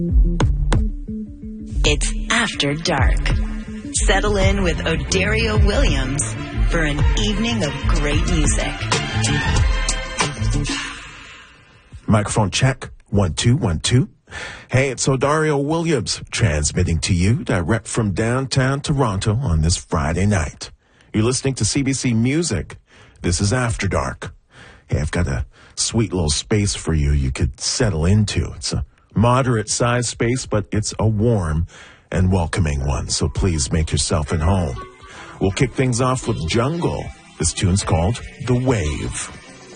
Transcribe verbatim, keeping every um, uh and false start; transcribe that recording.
It's After Dark. Settle in with Odario Williams for an evening of great music. Microphone check. One, two, one, two. Hey, it's Odario Williams transmitting to you direct from downtown Toronto on this Friday night. You're listening to C B C Music. This is After Dark. Hey, I've got a sweet little space for you you could settle into. It's a moderate-sized space, but it's a warm and welcoming one, so please make yourself at home. We'll kick things off with Jungle. This tune's called The Wave.